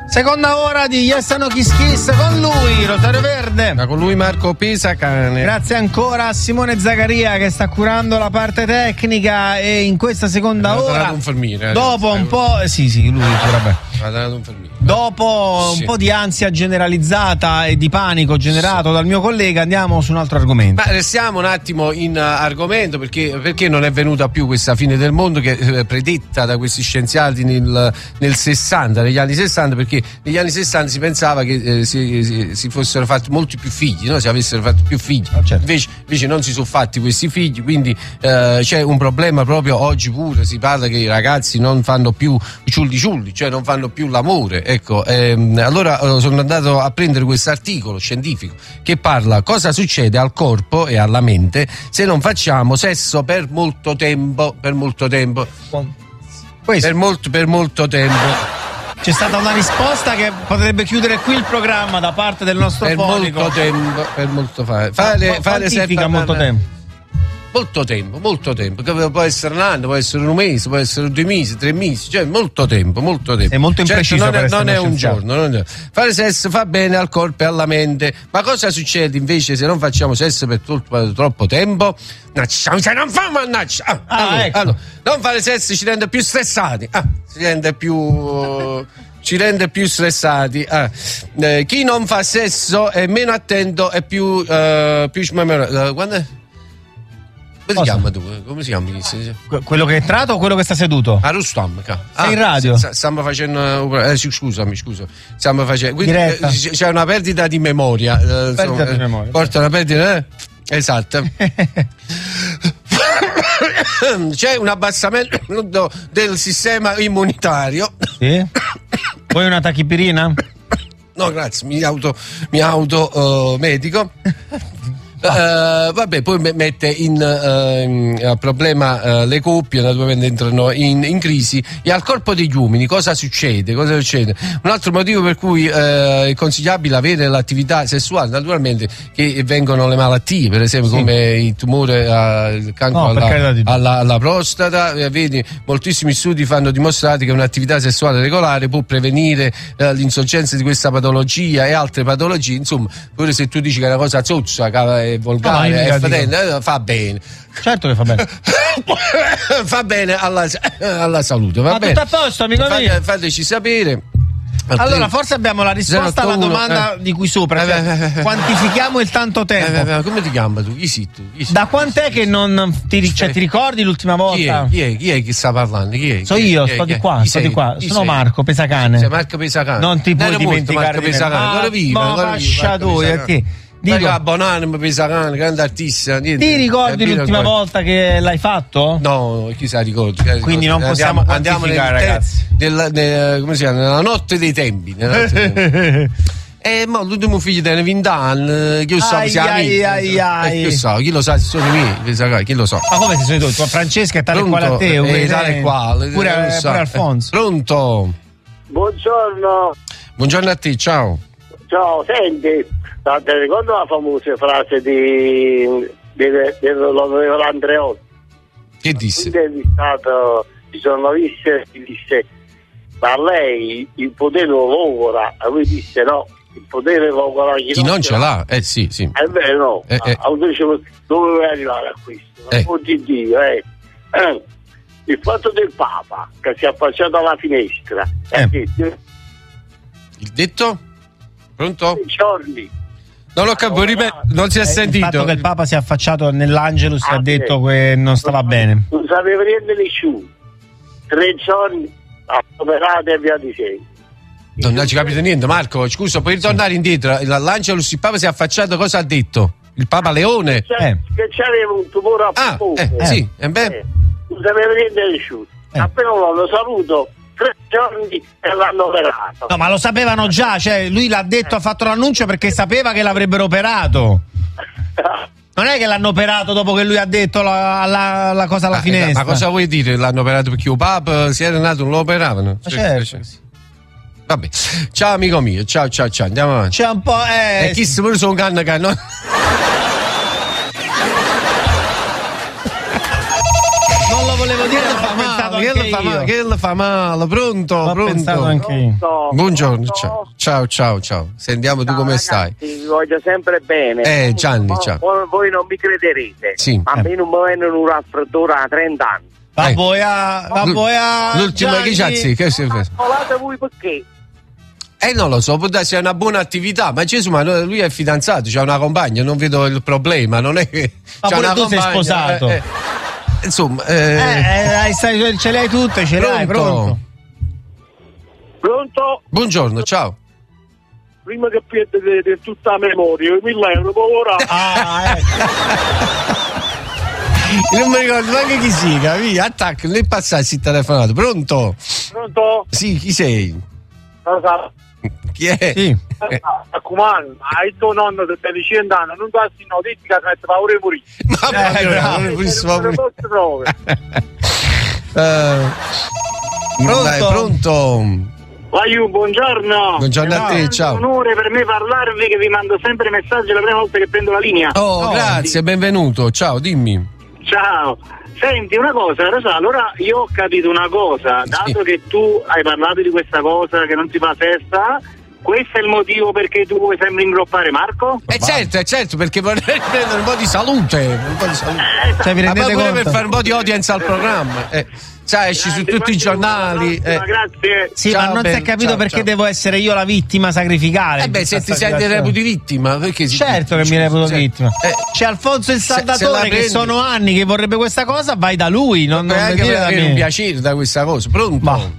Seconda ora di Yes No Kiss Kiss con lui Rosario Verde, con lui Marco Pesacane. Grazie ancora a Simone Zagaria che sta curando la parte tecnica, e in questa seconda ora dopo un po' lui vabbè. Dopo un po' di ansia generalizzata e di panico generato dal mio collega, andiamo su un altro argomento. Ma restiamo un attimo in argomento, perché non è venuta più questa fine del mondo che è predetta da questi scienziati negli anni 60, perché negli anni 60 si pensava che si fossero fatti molti più figli, no? Si avessero fatti più figli. Certo. Invece non si sono fatti questi figli, quindi c'è un problema proprio oggi pure, si parla che i ragazzi non fanno più ciulli, cioè non fanno più l'amore. Ecco, allora sono andato a prendere questo articolo scientifico che parla cosa succede al corpo e alla mente se non facciamo sesso per molto tempo. Per molto tempo. C'è stata una risposta che potrebbe chiudere qui il programma da parte del nostro fonico. Per molto fare sempre molto tempo. Molto tempo, che può essere un anno, può essere un mese, può essere 2 mesi, 3 mesi, cioè molto tempo. È molto impreciso, certo, non è un giorno. Fare sesso fa bene al corpo e alla mente, ma cosa succede invece se non facciamo sesso per troppo tempo? Allora, non fare sesso ci rende più stressati, ci rende più stressati. Chi non fa sesso è meno attento e più quando come si chiama tu? Come si chiama? Quello che è entrato o quello che sta seduto? A Rustam. Sei in radio? Stiamo facendo. Scusami. Stiamo facendo. Quindi c'è una perdita di memoria. Porta una perdita. Esatto. C'è un abbassamento del sistema immunitario. Sì. Vuoi una tachipirina? No, grazie, mi auto medico. Poi mette in problema le coppie, naturalmente entrano in crisi. E al corpo degli uomini cosa succede? Un altro motivo per cui è consigliabile avere l'attività sessuale, naturalmente, che vengono le malattie, per esempio come il tumore, il cancro alla prostata. Vedi, moltissimi studi hanno dimostrato che un'attività sessuale regolare può prevenire l'insorgenza di questa patologia e altre patologie. Insomma, pure se tu dici che è una cosa zozza, volgare, fa bene. Certo che fa bene. Fa bene alla salute. Va bene. Tutto a posto, amico mio. Fateci sapere. Allora, forse abbiamo la risposta alla domanda di qui sopra. Quantifichiamo il tanto tempo. Come ti chiami tu? Chi sei tu? Da quant'è che non ti ricordi l'ultima volta? Chi è che sta parlando? Chi è? So io, sto di qua. Sono Marco Pesacane. Sei Marco Pesacane. Non ti puoi dimenticare. Marco Pesacane. Dove Dico, Bonanima Pesacane, grande artista. Ti ricordi l'ultima volta che l'hai fatto? No, chi sa ricordi. Quindi non possiamo quantificare, ragazzi. Come si chiama? Nella notte dei tempi. Ma l'ultimo figlio tiene 20 anni, chi lo sa, siamo amici. Chi lo sa, sono i miei, chi lo sa. Ma come sei tu? Francesca è tale quale a te, tale quale. Pure Alfonso. Pronto? Buongiorno a te, ciao. Ciao, senti, ti ricordo la famosa frase dell'onorevole Andreotti? Che disse? Ci sono disse, ma lei il potere lo logora, e lui disse no, il potere logora chi non ce l'ha. Sì. È vero, no. Dove vuoi arrivare a questo? Oddio, il fatto del Papa che si è affacciato alla finestra, il detto? Pronto? Giorni. Non l'ho capito, non si è sentito. Il fatto che il Papa si è affacciato nell'Angelus e ha detto che non stava bene. Non sapeva niente nessuno. 3 giorni operato e via di seguito. Non ci capite niente, Marco. Scusa, puoi ritornare indietro? L'Angelus, il Papa si è affacciato, cosa ha detto? Il Papa Leone? Che c'aveva un tumore a polmone. Non sapeva niente nessuno. Appena lo saluto, 3 giorni e l'hanno operato. No, ma lo sapevano già, cioè lui l'ha detto, ha fatto l'annuncio perché sapeva che l'avrebbero operato. Non è che l'hanno operato dopo che lui ha detto la cosa alla finestra. Ma cosa vuoi dire? L'hanno operato perché il Papa si era nato, non lo operavano? Certo. Vabbè. Ciao amico mio, ciao, andiamo avanti. C'è un po'. E chi pure sono canna che no? Non lo volevo dire, ma ho pensato che le fa male, pronto? L'ho pensato anche io. Buongiorno, ciao. Sentiamo tu come stai. Vi voglio sempre bene. Gianni, ciao. Voi non mi crederete. Sì. A me non mi vengono un raffreddore a 30 anni. L'ultima che c'ha, che si fa? Volate voi perché? Non lo so, può darsi una buona attività, ma Gesù, ma lui è fidanzato, c'ha una compagna, non vedo il problema, non è che. Ma pure tu sei sposato. Insomma, ce le hai tutte, ce le hai, pronto? Pronto? Buongiorno, ciao. Prima che pierde tutta la memoria, 1.000 euro, ecco. Non mi ricordo neanche chi siga, via, attacca, non passassi il telefonato. Pronto? Pronto? Sì, chi sei? Lo so. Chi è? Sì. Raccomando, hai tuo nonno che stai dicendo, non darsi notifica che hai paura di morire. Pronto? Vai, buongiorno. Buongiorno a te, ciao. È un onore per me parlarvi, che vi mando sempre messaggi la prima volta che prendo la linea. Grazie, benvenuto. Ciao, dimmi. Ciao. Senti, una cosa, Rosa, allora io ho capito una cosa, dato che tu hai parlato di questa cosa che non si fa festa, questo è il motivo perché tu vuoi sempre ingroppare Marco? Certo, perché vorrei prendere un po' di salute. Cioè, vi rendete conto? Per fare un po' di audience al programma. Sai, esci su tutti i giornali. Grazie. Sì, ma non si è capito perché devo essere io la vittima sacrificare. Se ti senti reputi vittima, perché certo che mi reputo vittima. C'è Alfonso il Saldatore che sono anni che vorrebbe questa cosa, vai da lui, non dire da me. Un piacere da questa cosa. Pronto?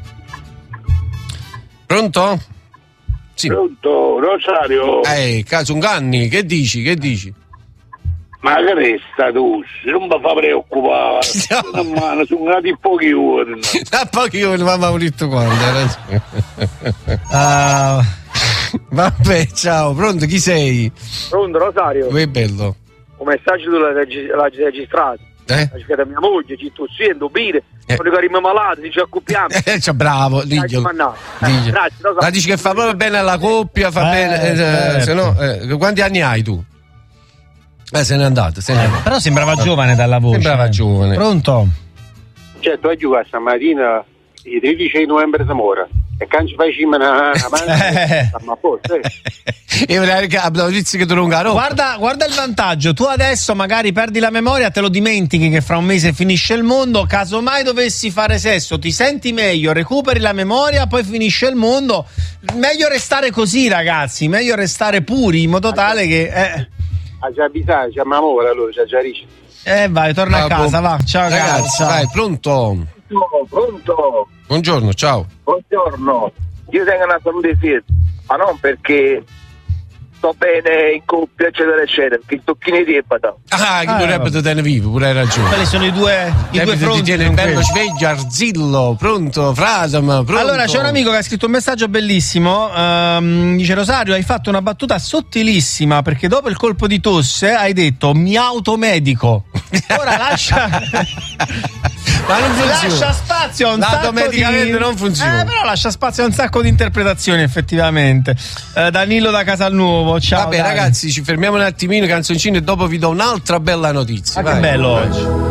Pronto? Sì. Pronto, Rosario. Casunganni, che dici? Ma che resta tu? Non mi fa preoccupare. No. Sono nati pochi giorni. Da pochi giorni, mamma, ho detto quando. Vabbè, ciao, pronto, chi sei? Pronto, Rosario. Dove è bello? Un messaggio tu l'hai registrato. L'hai a mia moglie, ci tossendo, bere, quando arriviamo malati, ci accoppiamo. Bravo, diglielo. Grazie, Rosario. Ma dici che fa proprio bene alla coppia, fa bene. Se no, quanti anni hai tu? Se n'è andato. Però sembrava giovane dalla voce. Sembrava giovane. Pronto? Cioè, tu hai giocato stamattina il 13 novembre di Mora e quando ci fai una ma poi che tu non guarda il vantaggio, tu adesso magari perdi la memoria, te lo dimentichi che fra un mese finisce il mondo, casomai dovessi fare sesso ti senti meglio, recuperi la memoria, poi finisce il mondo. Meglio restare così, ragazzi, meglio restare puri in modo tale che ha già avvisato, c'è Mamora, allora c'è già Ricci. Vai, torna a casa, va. Ciao ragazzi. Vai, pronto? Pronto. Buongiorno, ciao. Buongiorno. Io tengo una salute fit, ma non perché sto bene in coppia, eccetera, eccetera, perché tocchini di epata. Chi dovrebbe te ne vivo, pure hai ragione. Quali sono i due fronti? Ti tiene bello sveglio, arzillo, pronto, Frasam, pronto. Allora, c'è un amico che ha scritto un messaggio bellissimo, dice: Rosario, hai fatto una battuta sottilissima, perché dopo il colpo di tosse hai detto mi automedico. Ora lascia ma non funziona. Lascia spazio a un sacco medicamente non funziona. Però lascia spazio a un sacco di interpretazioni, effettivamente. Danilo da Casalnuovo, ciao. Vabbè, ragazzi, ci fermiamo un attimino, canzoncino, e dopo vi do un'altra bella notizia. Che bello oggi.